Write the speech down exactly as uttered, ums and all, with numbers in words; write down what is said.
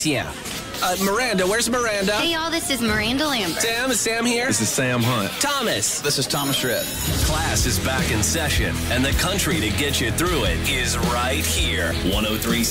Yeah. Uh, Miranda, where's Miranda? Hey, y'all, this is Miranda Lambert. Sam, is Sam here? This is Sam Hunt. Thomas. This is Thomas Rhett. Class is back in session, and the country to get you through it is right here. one oh three